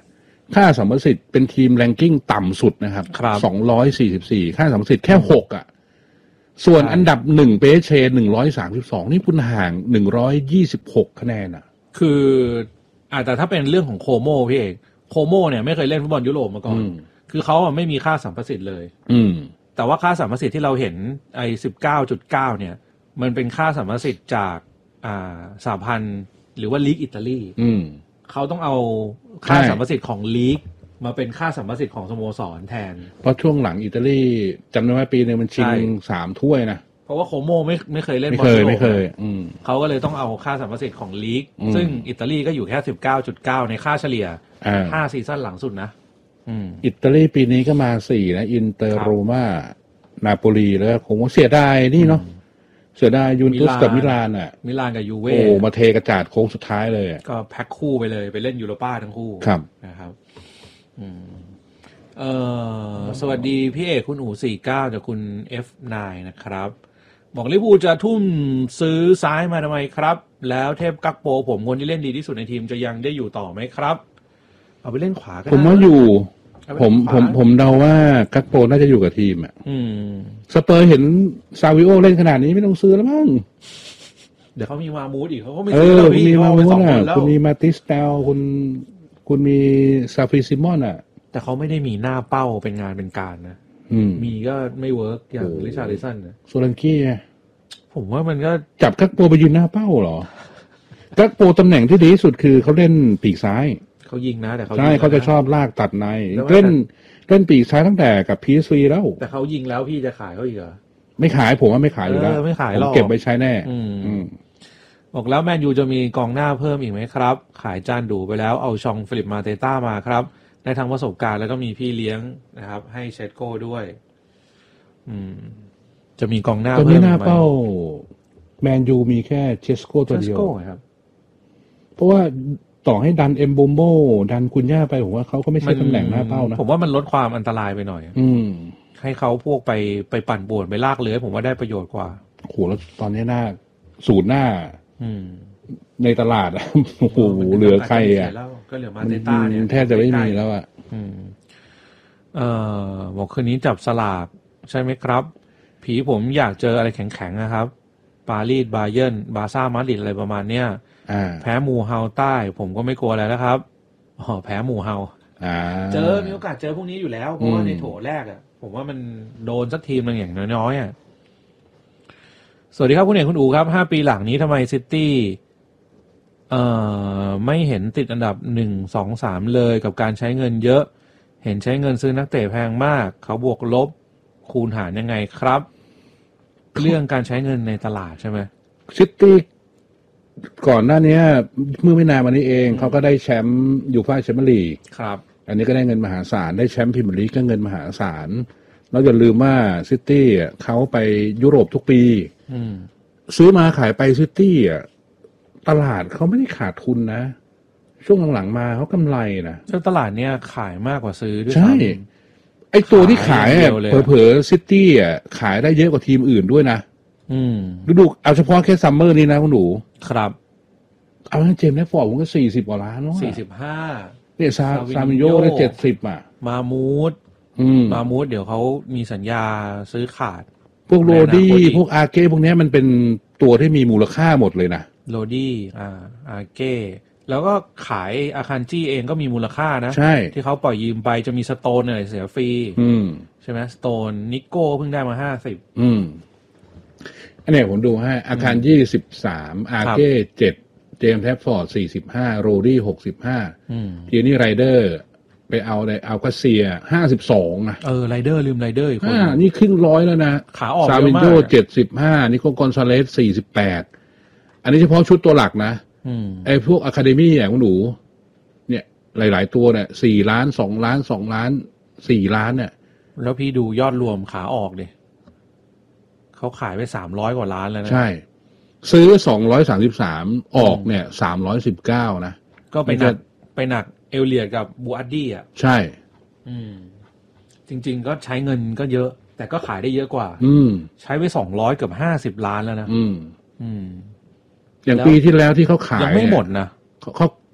ค่าสัมประสิทธิ์เป็นทีมแรงกิ้งต่ำสุดนะครับสองร้อยสี่สิบสี่ค่าสัมประสิทธิ์แค่หกอ่ะส่วนอันดับหนึ่งเปเชหนึ่งร้อยสามสิบสองนี่คุณห่างหนึ่งร้อยยี่สิบหกคะแนนอ่ะคืออ่าแต่ถ้าเป็นเรื่องของโคโมพี่เอกโคโมเนี่ยไม่เคยเล่นฟุตบอลยุโรปมาก่อนคือเขาไม่มีค่าสัมประสิทธิ์เลยอืมแต่ว่าค่าสัมประสิทธิ์ที่เราเห็นไอ้สิบเก้าจุดเก้าเนี่ยมันเป็นค่าสัมประสิทธิ์จากอ่าสหพันธ์หรือว่าลีกอิตาลีอืมเขาต้องเอาค่าสัมประสิทธิ์ของลีกมาเป็นค่าสัมประสิทธิ์ของสโมสรแทนเพราะช่วงหลังอิตาลีจำได้ไหมปีนึงมันชิงสามถ้วยนะเพราะว่าโคโมไม่ไม่เคยเล่นบอลยุโรปไม่เคยเขาก็เลยต้องเอาค่าสัมประสิทธิ์ของลีกซึ่งอิตาลีก็อยู่แค่ สิบเก้าจุดเก้า ในค่าเฉลี่ยห้าซีซั่นหลังสุดนะอิตาลีปีนี้ก็มาสี่นะอินเตอร์โรม่านาโปลีแล้วคงว่าเสียดายนี่เนาะเสียดายยูเวนตุสกับมิลานอ่ะมิลานกับยูเว่โอ้มาเทกระจาดโค้งสุดท้ายเลยก็แพ็คคู่ไปเลยไปเล่นยูโรป้าทั้งคู่ครับนะครับอืมเอ่อสวัสดีพี่เอกคุณอู๋สี่สิบเก้าจากคุณ เอฟ ไนน์ นะครับบอกลิเวอร์พูลจะทุ่มซื้อซ้ายมาทำไมครับแล้วเทพกักโปผมคนที่เล่นดีที่สุดในทีมจะยังได้อยู่ต่อไหมครับเอาไปเล่นขวาก็ได้ผมว่าอยู่ผมผมผมเดาว่ากักโปน่าจะอยู่กับทีมอ่ะสเปอร์เห็นซาวิโอเล่นขนาดนี้ไม่ต้องซื้อแล้วมั้งเดี๋ยวเขามีมามูดอีกเขาก็ไม่ซื้อแล้วพี่เขาไปสองคนแล้วคุณมีมาติสเตลคุณคุณมีซาฟิซิมอนอ่ะแต่เขาไม่ได้มีหน้าเป้าเป็นงานเป็นการนะมีก็ไม่เวิร์กอย่างริชาร์ลิสันนะโซลันกี้ผมว่ามันก็จับกักโปไปยืนหน้าเป้าเหรอกักโปตำแหน่งที่ดีที่สุดคือเขาเล่นปีกซ้ายเขายิงนะแต่เขาใช่เขาจะชอบลากตัดในเล่นเล่นปีกซ้ายตั้งแต่กับ พี เอส วี แล้วแต่เขายิงแล้วพี่จะขายเขาอีกเหรอไม่ขายผมว่าไม่ขายอยู่แล้วไม่ขายหรอกเก็บไว้ใช้แน่บอกแล้วแมนยูจะมีกองหน้าเพิ่มอีกไหมครับขายจานดูไปแล้วเอาชองฟิลิปมาเตต้ามาครับได้ทั้งประสบการณ์แล้วก็มีพี่เลี้ยงนะครับให้เชดโก้ด้วยอืมจะมีกองหน้าเพิ่มไหมหน้าเป้าแมนยูมีแค่เชสโก้ตัวเดียวครับเพราะว่าต่อให้ดันเอ็มโบโมดันคุณย่าไปผมว่าเขาก็ไม่ใช่ตำแหน่งหน้าเป้านะผมว่ามันลดความอันตรายไปหน่อยอืมให้เขาพวกไปไปปั่นป่วนไปลากเลื้อยผมว่าได้ประโยชน์กว่าโหแล้วตอนนี้หน้าสูตรหน้าในตลาดอ่ะโอ้โหเหลือใครอ่ะก็เหลือมาเตต้าเนี่ยแทบจะไม่มีแล้วอ่ะเอ่อบอกคืนนี้จับสลากใช่ไหมครับผีผมอยากเจออะไรแข็งๆนะครับปารีสบาเยิร์นบาร์ซ่ามาดริดอะไรประมาณเนี้ยแพ้หมู่เฮาใต้ผมก็ไม่กลัวอะไรแล้วครับอ๋อแพ้หมู่เฮาเจอมีโอกาสเจอพวกนี้อยู่แล้วเพราะว่าในโถแรกอ่ะผมว่ามันโดนสักทีมนึงอย่างน้อยๆอ่ะสวัสดีครับคุณเอกคุณอู๋ครับห้าปีหลังนี้ทำไมซิตี้เอ่อไม่เห็นติดอันดับหนึ่งสองสามเลยกับการใช้เงินเยอะเห็นใช้เงินซื้อนักเตะแพงมากเขาบวกลบคูณหารยังไงครับเรื่องการใช้เงินในตลาดใช่ไหมซิตี้ก่อนหน้านี้เมื่อไม่นานมานี้เองเขาก็ได้แชมป์ยูฟ่าแชมเปี้ยนลีกครับอันนี้ก็ได้เงินมหาศาลได้แชมป์พรีเมียร์ลีกก็เงินมหาศาลแล้วอย่าลืมว่าซิตี้เขาไปยุโรปทุกปีซื้อมาขายไปซิตี้อ่ะตลาดเขาไม่ได้ขาดทุนนะช่วงหลังๆมาเขากำไรนะแล้วตลาดเนี้ยขายมากกว่าซื้อด้วยใช่ไอตัวที่ขายเผลอๆซิตี้อ่ะขายได้เยอะกว่าทีมอื่นด้วยนะอืมดูดูเอาเฉพาะแค่ซัมเมอร์นี้นะคุณหนูครับเอาเจมส์แรดฟอร์ดผมก็สี่สิบกว่าล้านเนาะสี่สิบห้าเนี่ยซาซามิโยได้เจ็ดสิบอ่ะมามูดมามูดเดี๋ยวเขามีสัญญาซื้อขาดพวกโรดี้พวกอาเก้พวกนี้มันเป็นตัวที่มีมูลค่าหมดเลยนะโรดี้อ่าอาเก้แล้วก็ขายอาคันจี้เองก็มีมูลค่านะใช่ที่เขาปล่อยยืมไปจะมีสโตนอะไรเสียฟรีใช่ไหมสโตนนิโก้เพิ่งได้มาห้าสิบอืมอันนี้ผมดูให้อาคารยี่สิบสามอาเก้เจ็ดเจมส์แทฟฟอร์ดสี่สิบห้าโรดี้หกสิบห้าทีนี่ไรเดอร์ไปเอาในอัลกาเซียห้าสิบสองนะเออไรเดอร์ลืมไรเดอร์อีกคนอ่านี่ครึ่งร้อยแล้วนะขาออกซาวินโดเจ็ดสิบห้านิโคลกอนซาเลสสี่สิบแปดอันนี้เฉพาะชุดตัวหลักนะไอ้พวกอะคาเดมี่อย่างคุณหนูเนี่ยหลายๆตัวเนี่ยสี่ล้านสองล้านสองล้านสี่ล้านเนี่ยแล้วพี่ดูยอดรวมขาออกดิเขาขายไปสามร้อยกว่าล้านแล้วนะใช่ซื้อสองร้อยสามสิบสามออกเนี่ยสามร้อยสิบเก้านะก็ไปหนักไปหนักเอลเลียดกับบูอัดดี้อ่ะใช่อืมจริงๆก็ใช้เงินก็เยอะแต่ก็ขายได้เยอะกว่าอืมใช้ไปสองร้อยเกือบห้าสิบล้านแล้วนะอืมอืมอย่างปีที่แล้วที่เขาขายยังไม่หมดนะเขาเขา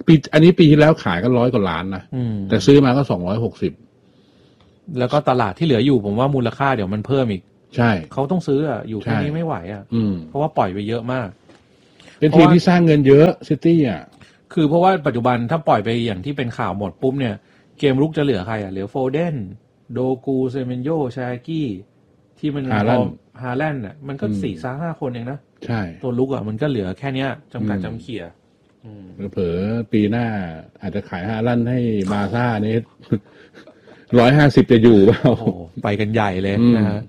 ปีอันนี้ปีที่แล้วขายกันร้อยกว่าล้านนะแต่ซื้อมาก็สองร้อยหกสิบแล้วก็ตลาดที่เหลืออยู่ผมว่ามูลค่าเดี๋ยวมันเพิ่มอีกใช่เขาต้องซื้ออ่ะอยู่แค่นี้ไม่ไหวอ่ะเพราะว่าปล่อยไปเยอะมากเป็นทีมที่สร้างเงินเยอะซิตี้อ่ะคือเพราะว่าปัจจุบันถ้าปล่อยไปอย่างที่เป็นข่าวหมดปุ๊บเนี่ยเกมรุกจะเหลือใครอ่ะเหลือโฟเดนโดกูเซเมนโยชากี้ที่มันฮาแลนด์ฮาแลนด์อ่ะมันก็สี่สามห้าคนเองนะใช่ตัวลุกอ่ะมันก็เหลือแค่เนี้ยจำกัดจำเขี่ยเผลอปีหน้าอาจจะขายฮาแลนด์ให้บาร์ซ่านี่ร้อยห้าสิบจะอยู่เปล่าไปกันใหญ่เลยนะฮะ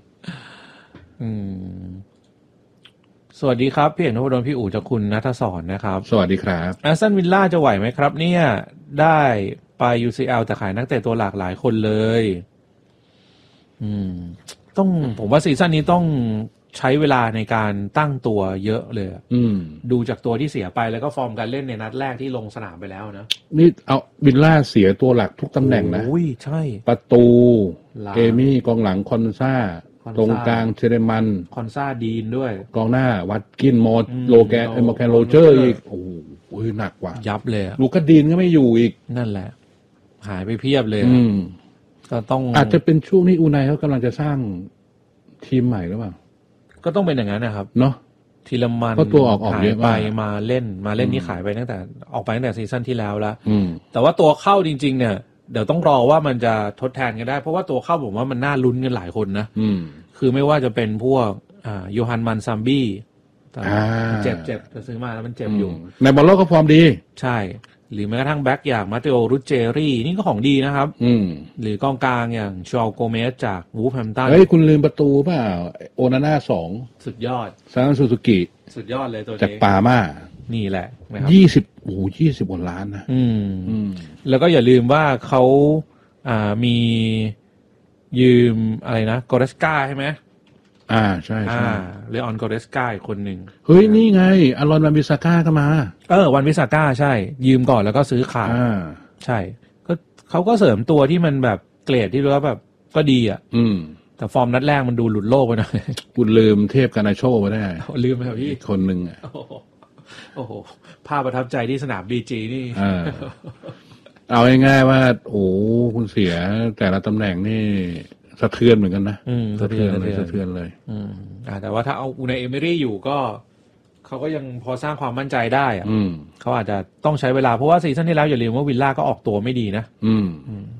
สวัสดีครับพี่เอกนพดลพี่อู๋จากคุณณัฐศรนะครับสวัสดีครับแอสตันวิลล่าจะไหวไหมครับเนี่ยได้ไป ยู ซี แอล แต่ขายนักเตะตัวหลากหลายคนเลยอืมต้องผมว่าซีซั่นนี้ต้องใช้เวลาในการตั้งตัวเยอะเลยอืมดูจากตัวที่เสียไปแล้วก็ฟอร์มการเล่นในนัดแรกที่ลงสนามไปแล้วนะนี่เอาวิลล่าเสียตัวหลักทุกตำแหน่งนะอุ้ยใช่ประตูเอมี่กองหลังคอนซ่าตรงกลางเชเรมันคอนซ่าดีนด้วยกองหน้าวัดกินมอดโลแกนมอแกนโรเจอร์อีกโอ้โหหนักกว่ายับเลยลูกกดีนก็ไม่อยู่อีกนั่นแหละหายไปเพียบเลยก็ต้องอาจจะเป็นช่วงนี้อูไนเขากำลังจะสร้างทีมใหม่หรือเปล่าก็ต้องเป็นอย่างนั้นนะครับเนาะทีละมันก็ตัวออกออกเยอะไปมาเล่นมาเล่นนี่ขายไปตั้งแต่ออกไปตั้งแต่ซีซั่นที่แล้วแล้วแต่ว่าตัวเข้าจริงๆเนี่ยเดี๋ยวต้องรอว่ามันจะทดแทนกันได้เพราะว่าตัวเข้าผมว่ามันน่าลุ้นกันหลายคนนะคือไม่ว่าจะเป็นพวกอ่าโยฮันมันซัมบี้เจ็บเจ็บจะซื้อมาแล้วมันเจ็บอยู่ในบอลโลกก็ฟอร์มดีใช่หรือแม้กระทั่งแบ็กอย่างมาเตโอรุเจรี่นี่ก็ของดีนะครับหรือกองกลางอย่างชอลโกเมสจากวูฟแฮมป์ตันเฮ้ยคุณลืมประตูเปล่าโอนาน่าสองสุดยอดซานซูซูกิสุดยอดเลยตัวนี้จากปาม่านี่แหละยี่สิบโอ้ยี่สิบกว่าล้านนะอืมอืมแล้วก็อย่าลืมว่าเขาอ่ามียืมอะไรนะกอเรสกาใช่ไหมอ่าใช่ใช่เลออนกอเรสกาอีกคนหนึ่งเฮ้ยนี่ไงอารอนวันวิสาก้าก็มาเออวันวิสาก้าใช่ยืมก่อนแล้วก็ซื้อขายอ่าใช่ก็เขาก็เสริมตัวที่มันแบบเกรดที่รู้ว่าแบบก็ดีอ่ะอืมแต่ฟอร์มนัดแรกมันดูหลุดโลกไปหน่อยคุณลืมเทพกานาโชไปได้ลืมไปครับพี่คนหนึ่งอ่ะโอ้โหภาพประทับใจที่สนามบีจีนี่เอาง่ายๆว่าโอ้คุณเสียแต่ละตำแหน่งนี่สะเทือนเหมือนกันนะสะเทือนเลยสะเทือนเลยอืมอ่าแต่ว่าถ้าเอาอูไนเอเมรี่อยู่ก็เขาก็ยังพอสร้างความมั่นใจได้อ่ะเขาอาจจะต้องใช้เวลาเพราะว่าซีซั่นที่แล้วอย่าลืมว่าวิลล่าก็ออกตัวไม่ดีนะอืม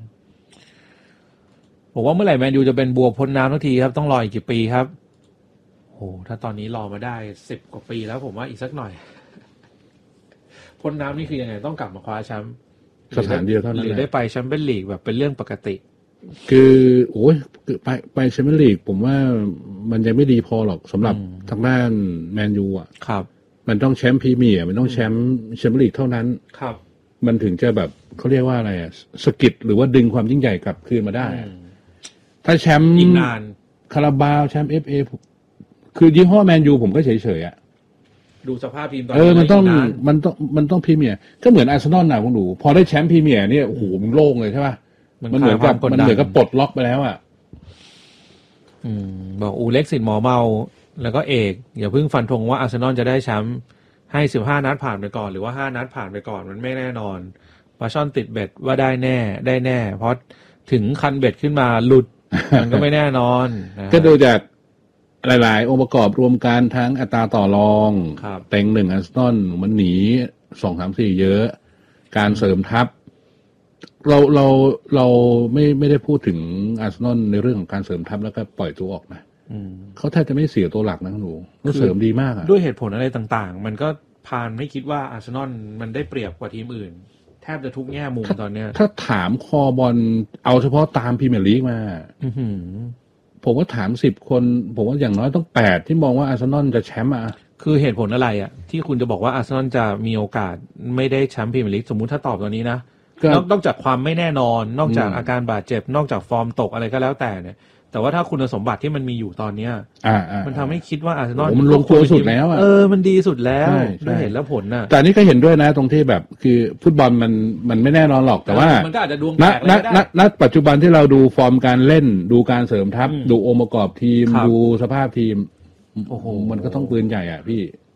บอกว่าเมื่อไหร่แมนยูจะเป็นบัวพ้นน้ำทุกทีครับต้องรออีกกี่ปีครับโอ้ถ้าตอนนี้รอมาได้สิบกว่าปีแล้วผมว่าอีกสักหน่อยพ้นน้ำนี่คือยังไงต้องกลับมาคว้าแชมป์สถานเดียวเท่านั้นหรือได้ไปแชมเปี้ยนลีกแบบเป็นเรื่องปกติคือโอ้ยไปไปแชมเปี้ยนลีกผมว่ามันยังไม่ดีพอหรอกสำหรับทางด้านแมนยูอ่ะครับมันต้องแชมป์พรีเมียร์มันต้องแชมป์แชมเปี้ยนลีกเท่านั้นครับมันถึงจะแบบเขาเรียกว่าอะไรอ่ะสกิดหรือว่าดึงความยิ่งใหญ่กลับคืนมาได้ถ้าแชมป์อีกนานคาราบาวแชมป์เอฟเอคือยี่ห้อแมนยูผมก็เฉยๆอ่ะดูสภาพทีมตอนนี้เออมันต้องมันต้องมันต้องพรีเมียร์ก็เหมือนอาร์เซนอลน่ะคุณดูพอได้แชมป์พรีเมียร์เนี่ยโอ้โหมันโล่งเลยใช่ป่ะมันเหมือนกับมันเหมือนกับปลดล็อกไปแล้วอ่ะอืมบอกอูเล็กสิทธิ์หมอเมาแล้วก็เอกอย่าเพิ่งฟันธงว่าอาร์เซนอลจะได้แชมป์ให้สิบห้านัดผ่านไปก่อนหรือว่าห้านัดผ่านไปก่อนมันไม่แน่นอนปาชอนติดเบ็ดว่าได้แน่ได้แน่เพราะถึงคันเบ็ดขึ้นมาหลุดมันก็ไม่แน่นอนก็ดูจากหลายๆองค์ประกอบรวมกันทั้งอัตราต่อรองเต็งหนึ่งอาร์เซนอลมันหนีสองสามสี่เยอะการเสริมทัพเราเราเราไม่ไม่ได้พูดถึงอาร์เซนอลในเรื่องของการเสริมทัพแล้วก็ปล่อยตัวออกนะเขาแทบจะไม่เสียตัวหลักนะหนูเขาเสริมดีมากอ่ะด้วยเหตุผลอะไรต่างๆมันก็พานไม่คิดว่าอาร์เซนอลมันได้เปรียบกว่าทีมอื่นแทบจะทุกแง่มุมตอนเนี้ยถ้าถามคอบอลเอาเฉพาะตามพรีเมียร์ลีกมาผมว่าถามสิบคนผมว่าอย่างน้อยต้องแปดที่มองว่าอาร์เซนอลจะแชมป์อ่ะคือเหตุผลอะไรอ่ะที่คุณจะบอกว่าอาร์เซนอลจะมีโอกาสไม่ได้แชมป์พรีเมียร์ลีกสมมุติถ้าตอบตอนนี้นะนอกจากความไม่แน่นอนนอกจากอาการบาดเจ็บนอกจากฟอร์มตกอะไรก็แล้วแต่เนี่ยแต่ว่าถ้าคุณสมบัติที่มันมีอยู่ตอนเนี้ยมันทำให้คิดว่าอาร์เซนอลมันลงตัวสุดแล้วเออมันดีสุดแล้วด้วยเห็นแล้วผลน่ะแต่นี่ก็เห็นด้วยนะตรงที่แบบคือฟุตบอลมันมันไม่แน่นอนหรอกแต่ว่ามันก็อาจจะดวงแตกได้ณปัจจุบันที่เราดูฟอร์มการเล่นดูการเสริมทัพดูองค์ประกอบทีมดูสภาพทีมโอ้โหมันก็ต้องปืนใหญ่อ่ะพี่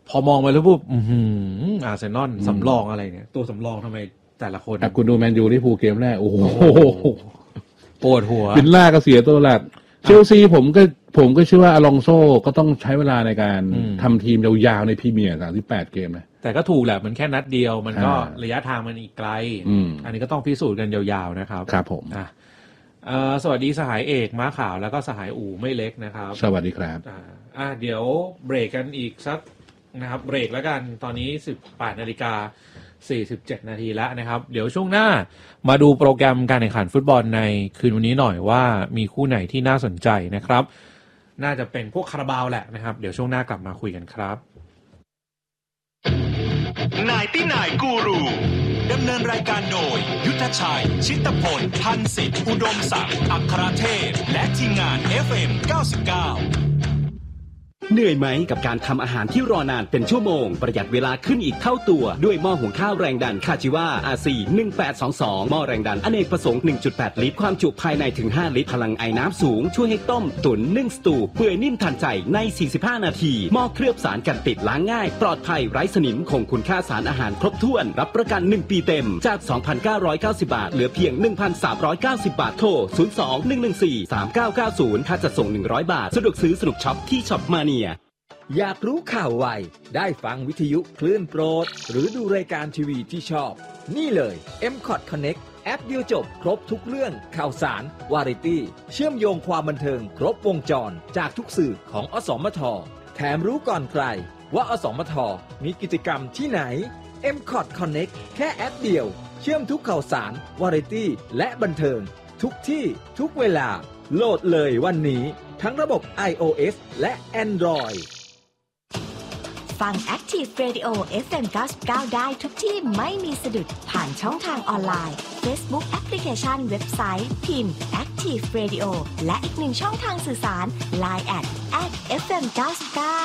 พอมองไปแล้วปุ๊บอืออาร์เซนอลสำรองอะไรเนี่ยตัวสำรองทำไมแต่ละคนคุณดูแมนยูที่พูเกมแรกโอ้โหปวดหัวบินล่าก็เสียตัวหลักเชลซีผมก็ผมก็เชื่อว่าอลองโซก็ต้องใช้เวลาในการทำทีมยาวๆในพรีเมียร์สามสิบแปดเกมนะแต่ก็ถูกแหละมันแค่นัดเดียวมันก็ระยะทางมันอีกไกลอันนี้ก็ต้องพิสูจน์กันยาวๆนะครับครับผมอ่ะสวัสดีสหายเอกม้าขาวแล้วก็สหายอู่ไม่เล็กนะครับสวัสดีครับอ่าเดี๋ยวเบรกกันอีกสักนะครับเบรกแล้วกันตอนนี้สิบแปดนาฬิกาสี่สิบเจ็ดนาทีแล้วนะครับเดี๋ยวช่วงหน้ามาดูโปรแกรมการแข่งขันฟุตบอลในคืนวันนี้หน่อยว่ามีคู่ไหนที่น่าสนใจนะครับน่าจะเป็นพวกคาราบาวแหละนะครับเดี๋ยวช่วงหน้ากลับมาคุยกันครับนายตี้นายกูรูดำเนินรายการโดยยุทธชัยชิตพลพันสิทธิ์อุดมศักดิ์อัครเทพและทีมงาน เอฟ เอ็ม เก้าสิบเก้าเหนื่อยไหมกับการทำอาหารที่รอนานเป็นชั่วโมงประหยัดเวลาขึ้นอีกเท่าตัวด้วยหม้อหุงข้าวแรงดันคาจิวา อาร์ ซี หนึ่งแปดสองสอง หม้อแรงดันอเนกประสงค์ หนึ่งจุดแปด ลิตรความจุภายในถึงห้าลิตรพลังไอน้ำสูงช่วยให้ต้มตุ๋นนึ่งสตูเปื่อยนิ่มทันใจในสี่สิบห้านาทีหม้อเคลือบสารกันติดล้างง่ายปลอดภัยไร้สนิมคงคุณค่าสารอาหารครบถ้วนรับประกันหนึ่งปีเต็มจาก สองพันเก้าร้อยเก้าสิบ บาทเหลือเพียง หนึ่งพันสามร้อยเก้าสิบ บาทโทรศูนย์ สอง หนึ่ง หนึ่ง สี่ สาม เก้า เก้า ศูนย์ค่าจัดส่งหนึ่งร้อยบาทสะดวกซื้อสนุกช็อปที่ช็อปมาเนียอยากรู้ข่าวไวได้ฟังวิทยุคลื่นโปรดหรือดูรายการทีวีที่ชอบนี่เลย เอ็ม คอท Connect แอปเดียวจบครบทุกเรื่องข่าวสารวาไรตี้เชื่อมโยงความบันเทิงครบวงจรจากทุกสื่อของอสมทแถมรู้ก่อนใครว่าอสมทมีกิจกรรมที่ไหน เอ็ม คอท Connect แค่แอปเดียวเชื่อมทุกข่าวสารวาไรตี้และบันเทิงทุกที่ทุกเวลาโหลดเลยวันนี้ทั้งระบบ ไอ โอ เอส และ Android ฟัง Active Radio เอฟ เอ็ม เก้าสิบเก้า ได้ทุกที่ไม่มีสะดุดผ่านช่องทางออนไลน์ Facebook แอปพลิเคชันเว็บไซต์พิมพ์ Active Radio และอีกหนึ่งช่องทางสื่อสาร ไลน์ แอท แอท เอฟ เอ็ม เก้าสิบเก้า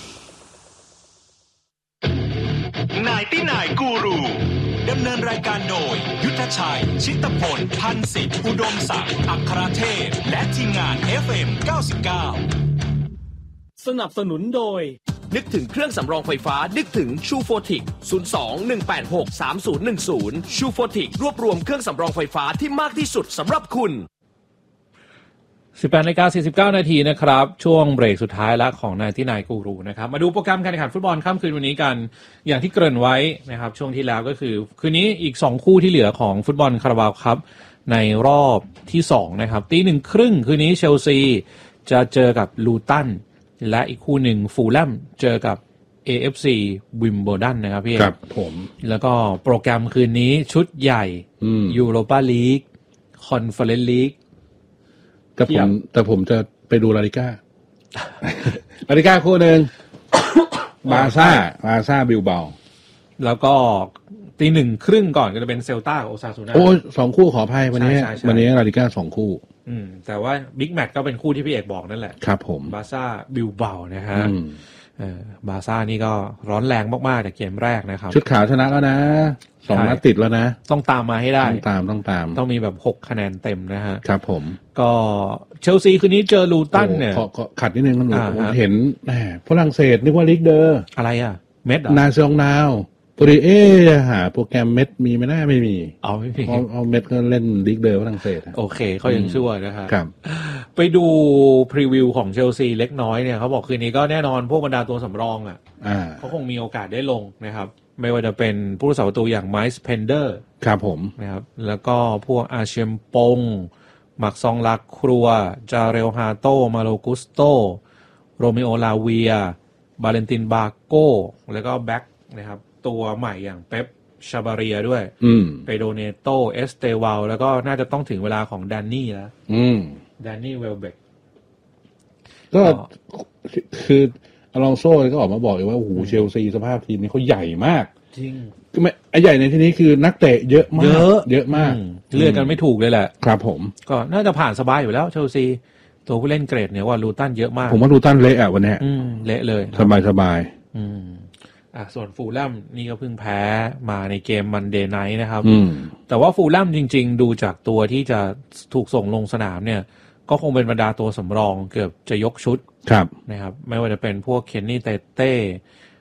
นายตี้นายกูรูดำเนินรายการโดยยุทธชัยชิตพลพันสิทธิ์อุดมศักดิ์อัครเทพและทีมงาน เอฟ เอ็ม เก้าสิบเก้าสนับสนุนโดยนึกถึงเครื่องสำรองไฟฟ้านึกถึงชูโฟติก ศูนย์ สอง หนึ่ง แปด หก สาม ศูนย์ หนึ่ง ศูนย์ ชูโฟติกรวบรวมเครื่องสำรองไฟฟ้าที่มากที่สุดสำหรับคุณสิบแปดนาฬิกาสี่สิบเก้านาทีนะครับช่วงเบรกสุดท้ายละของนายที่นายกูรูนะครับมาดูโปรแกรมการแข่งขันฟุตบอลค่ำคืนวันนี้กันอย่างที่เกริ่นไว้นะครับช่วงที่แล้วก็คือคืนนี้อีกสองคู่ที่เหลือของฟุตบอลคาราบาวคัพในรอบที่สองนะครับตีหนึ่งครึ่งคืนนี้เชลซีจะเจอกับลูตันและอีกคู่หนึ่งฟูลแลมเจอกับ เอ เอฟ ซี วิมเบิลดันนะครับพี่ครับผมแล้วก็โปรแกรมคืนนี้ชุดใหญ่ยูโรปาลีกคอนเฟอเรนซ์ลีกแต่ผมแต่ผมจะไปดูลาลิก้าลาลิก้าคู่หนึ่ง บาซ่าบาซ่าบิลเบาแล้วก็ตีหนึ่งครึ่งก่อนก็จะเป็นเซลตากับโอซาซูน่าโอ้สองคู่ขออภัยวันนี้วันนี้ลาลิก้าสองคู่อืมแต่ว่าบิ๊กแมตช์ก็เป็นคู่ที่พี่เอกบอกนั่นแหละครับผมบาซ่าบิลเบานะฮะเออบาซ่านี่ก็ร้อนแรงมากๆแต่เกมแรกนะครับชุดขาวชนะแล้วนะสองนัดติดแล้วนะต้องตามมาให้ได้ต้องตามต้องตามต้องมีแบบหกคะแนนเต็มนะฮะครับผมก็เชลซีคืนนี้เจอลูตันเนี่ยขัดนิดนึงนะหนูเห็นแหมฝรั่งเศสนึกว่าลีกเดอร์อะไรอ่ะเม็ดนาซองนาวพอดีเอ๊ะหาโปรแกรมเม็ดมีไหมน่าไม่มีเอาไม่มีเอาเอาเม็ดก็เล่นลีกเดอร์ฝรั่งเศสโอเคเขายังชั่วนะครับครับไปดูพรีวิวของเชลซีเล็กน้อยเนี่ยเขาบอกคืนนี้ก็แน่นอนพวกบรรดาตัวสำรองอ่ะเขาคงมีโอกาสได้ลงนะครับไม่ว่าจะเป็นผู้รักษาประตูอย่างไมซ์เพนเดอร์ครับผมนะครับแล้วก็พวกอาเชียมปงมักซองลักครัวจาเรลฮาโตมาโลกุสโตโรเมโอลาเวียบาเลนตินบาโก้แล้วก็แบ็คนะครับตัวใหม่อย่างเป๊ปชาบาเรียด้วยเปโดเนโตเอสเตวาลแล้วก็น่าจะต้องถึงเวลาของแดนนี่แล้วแดนนี่เวลเบกก็คืออลองโซ่ก็ออกมาบอกเลยว่าโอ้โหเชลซีสภาพทีมนี้เขาใหญ่มากจริงคือไม่ไอ้ใหญ่ในที่นี้คือนักเตะเยอะมากเยอะเยอะมากเลือกกันไม่ถูกเลยแหละครับผมก็น่าจะผ่านสบายอยู่แล้วเชลซีตัวผู้เล่นเกรดเนี่ยว่าลูตันเยอะมากผมว่าลูตันเละอ่ะวันนี้เละเลยสบายสบายอืมอ่ะส่วนฟูลแลมนี่ก็เพิ่งแพ้มาในเกมมันเดย์ไนท์นะครับแต่ว่าฟูลแลมจริงๆดูจากตัวที่จะถูกส่งลงสนามเนี่ยก็คงเป็นบรรดาตัวสำรองเกือบจะยกชุดครับนะครับไม่ว่าจะเป็นพวกเคนนี่เตเต้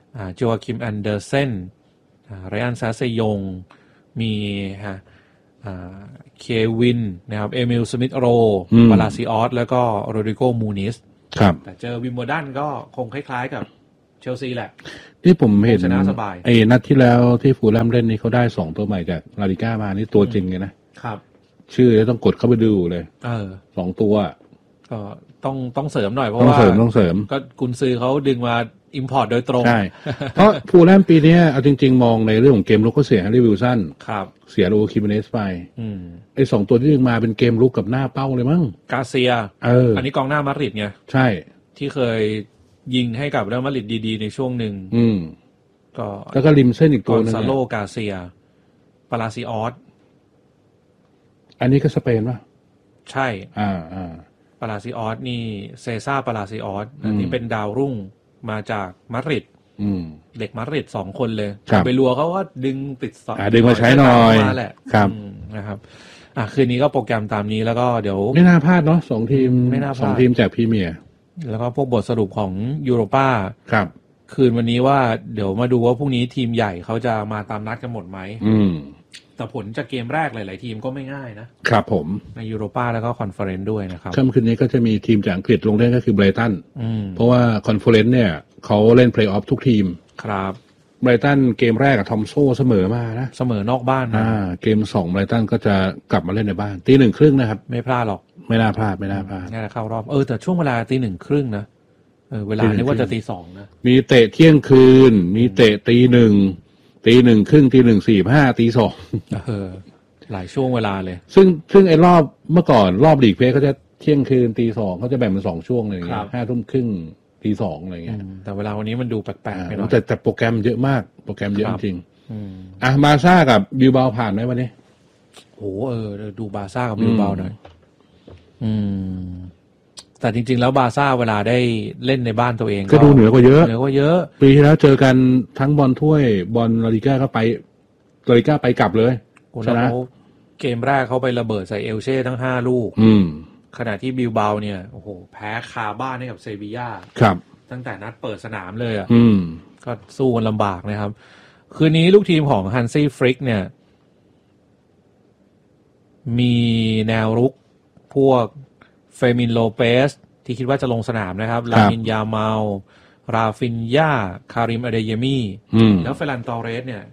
อ่าโจอาคิมแอนเดอร์เซนอ่าไรอันซาเซยงมีฮะอ่าเควินนะครับเอมิลสมิธโรปาลาซิออสแล้วก็โรดริโกมูนิสครับแต่เจอวิมเบิลดันก็คงคล้ายๆกับเชลซีแหละที่ผมเห็นชนะสบายไอ้นัดที่แล้วที่ฟูลแลมเล่นนี่เขาได้สองตัวใหม่จากลาลิก้ามานี่ตัวจริงเลยนะครับชื่อต้องกดเข้าไปดูเลยเออสองตัวก็ต้องต้องเสริมหน่อยเพราะว่าต้องเสริมต้องเสริมก็กุนซือเขาดึงมาอิมพอร์ตโดยตรงใช่เพราะฟูลแลมปีนี้เอาจริงๆมองในเรื่องของเกมลุกก็เสียแฮร์รี่วิลสันครับเสียโรคิมเนสไปไอ้สองตัวที่ดึงมาเป็นเกมลุกกับหน้าเป้าเลยมั้งกาเซียเอออันนี้กองหน้ามาดริดไงใช่ที่เคยยิงให้กับเรอัลมาดริดดีๆในช่วงหนึ่งอืมก็แล้วก็ริมเส้นอีกตัวนึงซาโลกาเซียปาลาซิออสอันนี้ก็สเปนป่ะใช่อ่าอ่าปาลาซิออสนี่เซซ่าปาลาซิออสอันนี้เป็นดาวรุ่งมาจากมาดริดเด็กมาดริดสองคนเลยไปลัวเขาว่าดึงติดอ่าดึงมาใช้หน่อยมาแหละครับนะครับอ่ะคืนนี้ก็โปรแกรมตามนี้แล้วก็เดี๋ยวไม่น่าพลาดเนาะสองทีมสองทีมจากพรีเมียร์แล้วก็พวกบทสรุปของยูโรป้าครับคืนวันนี้ว่าเดี๋ยวมาดูว่าพรุ่งนี้ทีมใหญ่เขาจะมาตามนัดกันหมดไหมอืมแต่ผลจากเกมแรกหลายๆทีมก็ไม่ง่ายนะครับผมในยูโรป้าแล้วก็คอนเฟอเรนซ์ด้วยนะครับค่ำคืนนี้ก็จะมีทีมจากอังกฤษลงเล่นก็คือไบรตันเพราะว่าคอนเฟอเรนซ์เนี่ยเขาเล่นเพลย์ออฟทุกทีมครับไบรตันเกมแรกกับทอมโซ่เสมอมานะเสมอนอกบ้านนะอ่าเกมสองไบรตันก็จะกลับมาเล่นในบ้านตีหนึ่งครึ่งนะครับไม่พลาดหรอกไม่น่าพลาดไม่น่าพลาดน่าจะเข้ารอบเออแต่ช่วงเวลาตีหนึ่งครึ่งนะเออเวลานึกว่าจะตีสองนะมีเตะเที่ยงคืนมีเตะตีหนึ่งตีหนึ่งครึ่งตีหนึ่งสี่ห้าตีสองเออหลายช่วงเวลาเลยซึ่งซึ่งไอ้รอบเมื่อก่อนรอบลีกเพลย์เขาจะเที่ยงคืนตีสองเขาจะแบ่งเป็นสองช่วงเลยห้าทุ่มครึ่งตีสองอะไรเงี้ยแต่เวลาวันนี้มันดูแปลกๆไปหน่อยแต่แต่โปรแกรมเยอะมากโปรแกรมเยอะจริงอ่ะบาร์ซ่ากับบิลบาผ่านไหมวันนี้โอ้เออดูบาร์ซ่ากับบิลบาหน่อยอืมแต่จริงๆแล้วบาร์ซ่าเวลาได้เล่นในบ้านตัวเองก็ดูเหนือกว่าเยอะเหนือกว่าเยอะปีที่แล้วเจอกันทั้งบอลถ้วยบอลลาลิก้าก็ไปลาลิก้าไปกลับเลยชนะเกมแรกเขาไประเบิดใส่เอลเช่ทั้งห้าลูกขณะที่บิลบาเนี่ยโอ้โหแพ้คาบ้านให้กับเซบีย่าครับตั้งแต่นัดเปิดสนามเลยอ่ะอืมก็สู้กันลำบากนะครับคืนนี้ลูกทีมของฮันซี่ฟริกเนี่ยมีแนวรุกพวกเฟมินโลเปสที่คิดว่าจะลงสนามนะครับลามินยาเมาราฟินยาคาริมอเดเยมีแล้วเฟรันตอเรสเนี่ย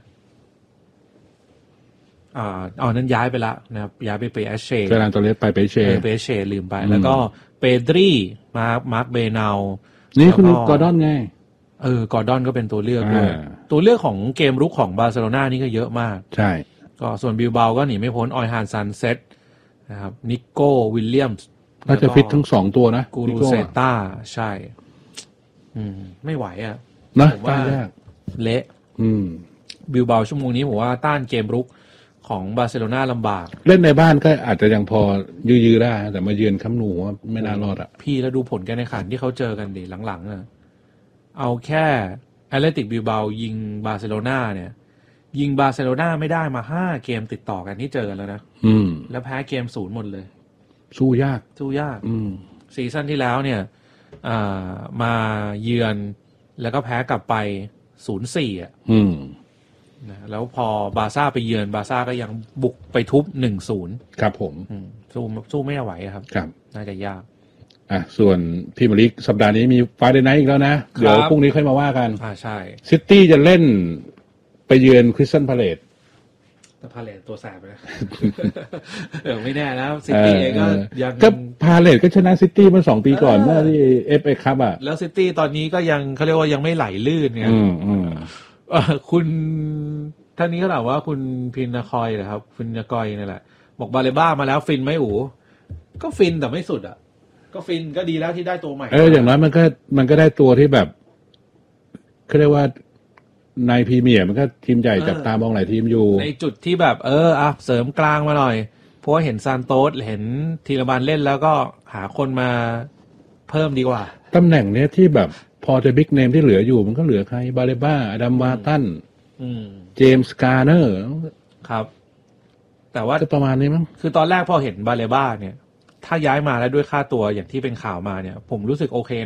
อ่าอ๋อนั้นย้ายไปละนะครับย้ายไปเปเชเฟรันตอเรสไปเปเชเปเชลืมไปแล้วก็เปดรีมาร์คมาร์คเบเนานี่คุณกอร์ดอนไงเออกอร์ดอนก็เป็นตัวเลือกด้วยตัวเลือกของเกมรุกของบาร์เซโลนานี่ก็เยอะมากใช่ก็ส่วนบิลบาก็หนีไม่พ้นออยฮานซันเซ็ตนะครับนิโก้วิลเลียมส์น่าจะฟิตทั้งสองตัวนะกูรูเซต้าใช่อืมไม่ไหวอ่ะนะผมว่าเละอืมบิลบาชั่วโมงนี้ผมว่าต้านเกมรุกของบาร์เซโลนาลำบากเล่นในบ้านก็อาจจะยังพอยื้อๆได้แต่มาเยือนคัมป์นูว่าไม่น่ารอดอ่ะพี่แล้วดูผลการแข่งขันที่เขาเจอกันดิหลังๆอ่ะเอาแค่แอตเลติกบิลบายิงบาร์เซโลนาเนี่ยยิงบาร์เซโลนาไม่ได้มาห้าเกมติดต่อกันที่เจอแล้วนะอืมแล้วแพ้เกมศูนย์หมดเลยสู้ยากสู้ยากอืมซีซั่นที่แล้วเนี่ยอ่ามาเยือนแล้วก็แพ้กลับไป ศูนย์สี่ อ่ะอืมนะแล้วพอบาร์ซ่าไปเยือนบาร์ซ่าก็ยังบุกไปทุบ หนึ่งศูนย์ครับผมสู้สู้ไม่ไหวครับครับน่าจะยากอ่ะส่วนพรีเมียร์ลีกสัปดาห์นี้มีไฟเดย์ไนท์อีกแล้วนะเดี๋ยวพรุ่งนี้ค่อยมาว่ากันอ่าใช่ซิตี้จะเล่นไปเยือนคริสตัลพาเลซแต่พาเลซตัวแสบเลยเออไม่แน่นะซิตี้เองก็ยังก็พาเลซก็ชนะซิตี้มาสองปีก่อนเมื่อที่ เอฟ เอ Cup อ่ะแล้วซิตี้ตอนนี้ก็ยังเขาเรียกว่ายังไม่ไหลลื่นไงอืมอืมคุณท่านนี้ก็ถามว่าคุณพินนาคอยนะครับคุณนากอยนี่แหละบอกบาเลบ้ามาแล้วฟินไหมอู๋ก็ฟินแต่ไม่สุดอ่ะก็ฟินก็ดีแล้วที่ได้ตัวใหม่เอออย่างน้อยมันก็มันก็ได้ตัวที่แบบเขาเรียกว่าในพรีเมียร์มันก็ทีมใหญ่จับตามองหลายทีมอยู่ในจุดที่แบบเอออ่ะเสริมกลางมาหน่อยเพราะว่าเห็นซานโตสเห็นธีรบาลเล่นแล้วก็หาคนมาเพิ่มดีกว่าตำแหน่งเนี้ยที่แบบพอจะบิ๊กเนมที่เหลืออยู่มันก็เหลือใครบาเลบ้าอดัมวาตันเจมส์การ์เนอร์ครับแต่ว่าจะประมาณนี้มั้งคือตอนแรกพอเห็นบาเลบ้าเนี่ยถ้าย้ายมาแล้วด้วยค่าตัวอย่างที่เป็นข่าวมาเนี่ยผมรู้สึกโอเคนะ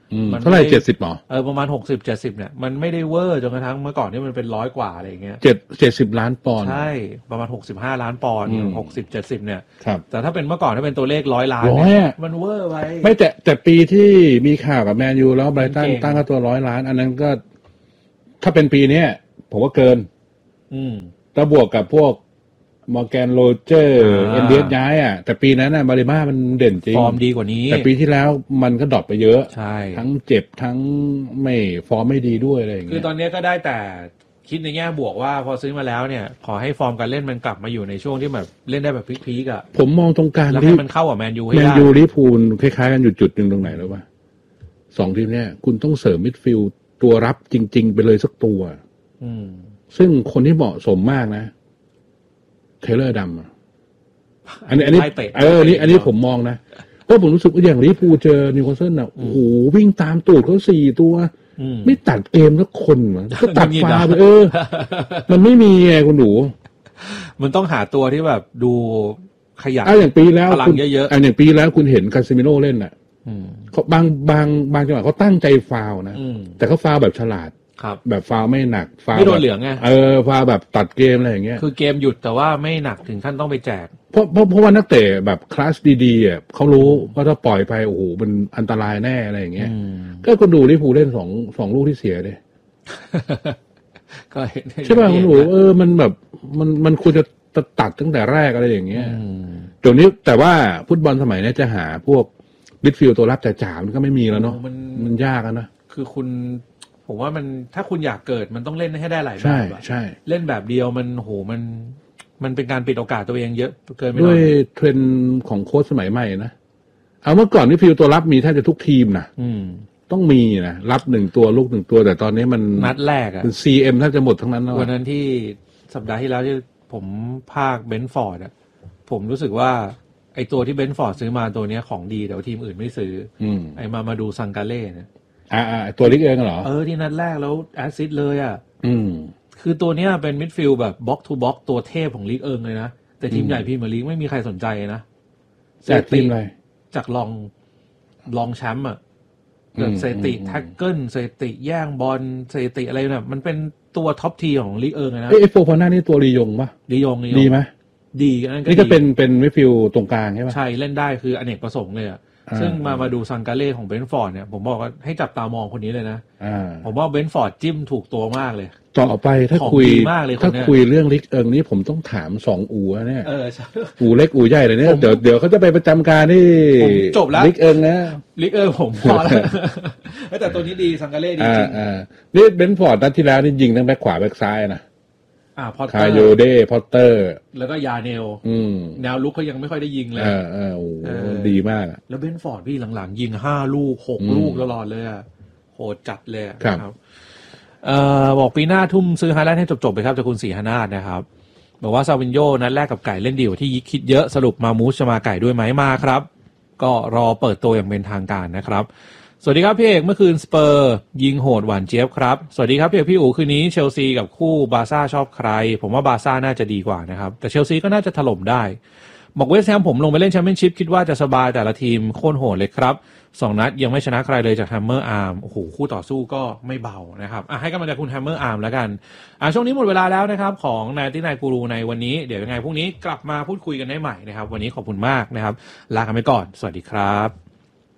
เท่าไหร่เจ็ดสิบหรอเออประมาณหกสิบเจ็ดสิบเนี่ยมันไม่ได้เวอร์จนกระทั่งเมื่อก่อนที่มันเป็นร้อยกว่าอะไรอย่างเงี้ยเจ็ดเจ็ดสิบล้านปอนด์ใช่ประมาณหกสิบห้าล้านปอนด์หกสิบเจ็ดสิบเนี่ยครับแต่ถ้าเป็นเมื่อก่อนถ้าเป็นตัวเลขร้อยล้านเนี่ยมันเวอร์ไปไม่แต่แต่ปีที่มีข่าวกับแมนยูแล้วไบรตันตั้งค่าตัวร้อยล้านอันนั้นก็ถ้าเป็นปีนี้ผมว่าเกินอืมถ้าบวกกับพวกมอร์แกนโรเจอร์เอ็นเดียสย้ายอ่ะแต่ปีนั้นน่ะมาริม่ามันเด่นจริงฟอร์มดีกว่านี้แต่ปีที่แล้วมันก็ดรอปไปเยอะใช่ทั้งเจ็บทั้งไม่ฟอร์มไม่ดีด้วยอะไรอย่างเงี้ยคือตอนนี้ก็ได้แต่คิดในแง่บวกว่าพอซื้อมาแล้วเนี่ยขอให้ฟอร์มการเล่นมันกลับมาอยู่ในช่วงที่แบบเล่นได้แบบพีคๆอ่ะผมมองตรงกลางแล้วให้มันเข้ากับแมนยูให้ได้แมนยูลิเวอร์พูลคล้ายๆกันอยู่จุดนึงตรงไหนแล้ววะสองทีมเนี้ยคุณต้องเสริมมิดฟิลด์ตัวรับจริงๆไปเลยสักตัวอืมซึ่งคนที่เหมาะสมมากนะเทเลอร์ดำอันนี้อันนี้เออนี่อันนี้ผมมองนะเพราะผมรู้สึกว่าอย่างลิเวอร์พูลเจอนิวคาสเซิลน่ะโอ้โหวิ่งตามตูดเขาสี่ตัวไม่ตัดเกมสักคนมั้งก็ตัดฟาวไปเออมันไม่มีไงคุณหนูมันต้องหาตัวที่แบบดูขยันอ่ะอย่างปีแล้วพลังเยอะๆอ่ะอย่างปีแล้วคุณเห็นคาซิมิโร่เล่นน่ะเขาบางบางบางจังหวะเขาตั้งใจฟาวนะแต่เขาฟาวแบบฉลาดแบบฟาวไม่หนักฟาวไม่โดนเหลืองไงเออฟาวแบบตัดเกมอะไรอย่างเงี้ยคือเกมหยุดแต่ว่าไม่หนักถึงขั้นต้องไปแจกเพราะเพราะเพราะว่านักเตะแบบคลาสดีๆอ่ะเขารู้ว่าถ้าปล่อยไปโอ้โหมันอันตรายแน่อะไรอย่างเงี้ยก็คุณดูลิเวอร์พูลเล่นสองสองลูกที่เสียเลยก็เห็นใช่ป่ะคุณดูเออมันแบบมันมันควรจะตัดตั้งแต่แรกอะไรอย่างเงี้ยเดี๋ยวนี้แต่ว่าฟุตบอลสมัยนี้จะหาพวกมิดฟิลด์ตัวรับจ๋าๆมันก็ไม่มีแล้วเนาะมันมันยากนะคือคุณผมว่ามันถ้าคุณอยากเกิดมันต้องเล่นให้ได้หลายแบบใช่ใช่เล่นแบบเดียวมันโหมันมันเป็นการปิดโอกาสตัวเองเยอะเกินไปหน่อยด้วยเทรนด์ของโค้ชสมัยใหม่นะเอาเมื่อก่อนนี่ฟิลตัวรับมีแทบจะทุกทีมนะต้องมีนะรับหนึ่งตัวลูกหนึ่งตัวแต่ตอนนี้มันนัดแรกอะมัน ซี เอ็ม แทบจะหมดทั้งนั้นแล้ววันนั้นที่สัปดาห์ที่แล้วที่ผมภาคเบนฟอร์ดอะผมรู้สึกว่าไอตัวที่เบนฟอร์ดซื้อมาตัวนี้ของดีแต่ว่าทีมอื่นไม่ซื้อไอมามาดูซังกาเล่เนี่ยอ่าตัวลิกเองเหรอเออที่นัดแรกแล้วแอสซิสต์เลยอ่ะอืมคือตัวเนี้ยเป็นมิดฟิลด์แบบบ็อกทูบ็อกตัวเทพของลีกเอิงเลยนะแต่ทีมใหญ่พรีเมียร์ลีกไม่มีใครสนใจนะจากทีมอะไรจากลองลองแชมป์อ่ะแบบสถิติแท็กเกิลสถิติแย่งบอลสถิติอะไรเนี่ยมันเป็นตัวท็อปทีของลีกเอิงเลยนะเอฟโฟพอน่านี่ตัวรียงปะรียงดีไหมดีนั่นก็นี่ก็เป็นเป็นมิดฟิลด์ตรงกลางใช่ปะใช่เล่นได้คืออเนกประสงค์เลยอ่ะซึ่งมามาดูซังกาเล่ของเบนฟอร์ดเนี่ยผมบอกว่าให้จับตามองคนนี้เลยนะผมว่าเบนฟอร์ดจิ้มถูกตัวมากเลยต่อไปถ้าคุยถ้าคุยเรื่องลิกเอิงนี่ผมต้องถามสองอูเนี่ยอูเล็กอูใหญ่เลยเนี่ยเดี๋ยวเดี๋ยวเขาจะไปประจำการที่จบแล้วลิกเอิงนะลิกเอิงผมพอแล้วแต่ตัวนี้ดีซังกาเล่ดีจริงนี่เบนฟอร์ดนัดที่แล้วนี่ยิงทั้งแบ็คขวาแบ็คซ้ายนะอ่าพอตเตอร์คาโยเด้พอตเตอร์แล้วก็ยาเนลแนวลุกเขายังไม่ค่อยได้ยิงเลยเออเออโอ้ดีมากแล้วเบนฟอร์ดพี่หลังๆยิงห้าลูกหกลูกตลอดเลยอ่ะโหดจัดเลยครับเอ่อบอกปีหน้าทุ่มซื้อไฮไลท์ให้จบๆไปครับจากคุณศรีหนาถนะครับบอกว่าซาวินโญนัดแรกกับไก่เล่นดีกว่าที่คิดเยอะสรุปมามูสจะมาไก่ด้วยไหมมาครับก็รอเปิดตัวอย่างเป็นทางการนะครับสวัสดีครับพี่เอกเมื่อคืนสเปอร์ยิงโหดหวานเจี๊ยบครับสวัสดีครับพี่เอกพี่อู๋คืนนี้เชลซีกับคู่บาร์ซ่าชอบใครผมว่าบาร์ซ่าน่าจะดีกว่านะครับแต่เชลซีก็น่าจะถล่มได้บอกเวสต์แฮมผมลงไปเล่นแชมเปี้ยนชิพคิดว่าจะสบายแต่ละทีมโค่นโหดเลยครับสองนัดยังไม่ชนะใครเลยจากแฮมเมอร์อาร์มโอ้โหคู่ต่อสู้ก็ไม่เบานะครับอ่ะให้กำลังใจคุณแฮมเมอร์อาร์มแล้วกันอ่ะช่วงนี้หมดเวลาแล้วนะครับของนายที่นายกูรูในวันนี้เดี๋ยวยังไงพรุ่งนี้กลับมาพูดคุยกันได้ใหม่นะครับวันนี้ขอบคุณมากนะครับลากันไปก่อนสวัสดีครับ